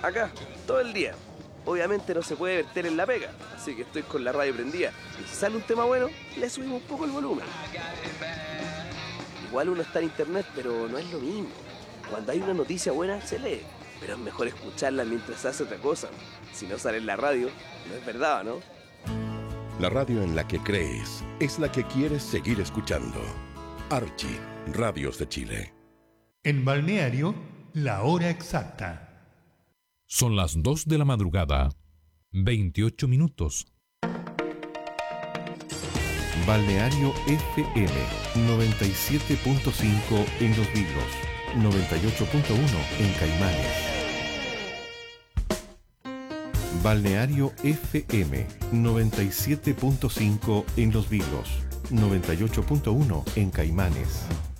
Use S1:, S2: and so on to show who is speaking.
S1: Acá, todo el día. Obviamente no se puede verter en la pega, así que estoy con la radio prendida. Y si sale un tema bueno, le subimos un poco el volumen. Igual uno está en internet, pero no es lo mismo. Cuando hay una noticia buena, se lee, pero es mejor escucharla mientras hace otra cosa. Si no sale en la radio, no es verdad, ¿no?
S2: La radio en la que crees es la que quieres seguir escuchando. Archie, Radios de Chile.
S3: En Balneario, la hora exacta.
S4: Son las 2 de la madrugada, 28 minutos.
S5: Balneario FM 97.5 en Los Vilos, 98.1 en Caimanes. Balneario FM 97.5 en Los Vilos, 98.1 en Caimanes.